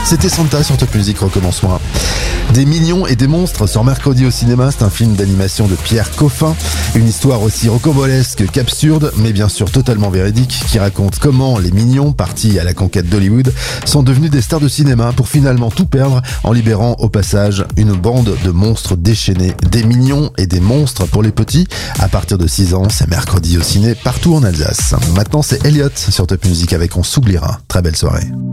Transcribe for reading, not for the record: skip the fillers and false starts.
C'était Santa sur Top Music, recommencement. Des mignons et des monstres sort mercredi au cinéma. C'est un film d'animation de Pierre Coffin. Une histoire aussi rocambolesque qu'absurde, mais bien sûr totalement véridique, qui raconte comment les mignons, partis à la conquête d'Hollywood, sont devenus des stars de cinéma pour finalement tout perdre en libérant au passage une bande de monstres déchaînés. Des mignons et des monstres pour les petits. À partir de 6 ans, c'est mercredi au ciné partout en Alsace. Maintenant, c'est Elliott sur Top Music avec On s'oubliera. Très belle soirée.